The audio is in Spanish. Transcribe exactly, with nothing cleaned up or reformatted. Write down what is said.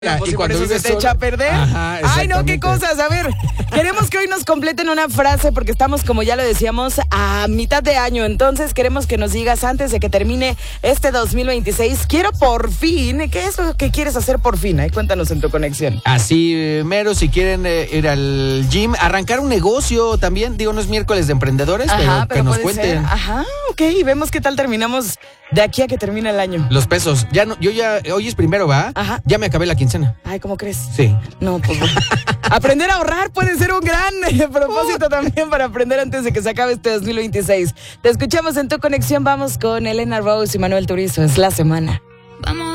Pues y cuando por eso vives se te solo- echa a perder. Ajá, Ay, no, qué exactamente. cosas. A ver, queremos que hoy nos completen una frase porque estamos, como ya lo decíamos, a mitad de año. Entonces queremos que nos digas antes de que termine este dos mil veintiséis, quiero por fin. ¿Qué es lo que quieres hacer por fin? Ahí cuéntanos en tu conexión. Así, eh, mero, si quieren eh, ir al gym, arrancar un negocio también. Digo, no es miércoles de emprendedores, Ajá, pero, pero que nos puede cuenten. ser. Ajá, ok. Y vemos qué tal terminamos de aquí a que termine el año. Los pesos. Ya no, yo ya, hoy es primero, ¿va? Ajá. Ya me acabé la quincena. Ay, ¿cómo crees? Sí. No, pues bueno. Aprender a ahorrar puede ser un gran eh, propósito también para aprender antes de que se acabe este dos mil veintiséis. Te escuchamos en tu conexión. Vamos con Elena Rose y Manuel Turizo. Es la semana. Vamos.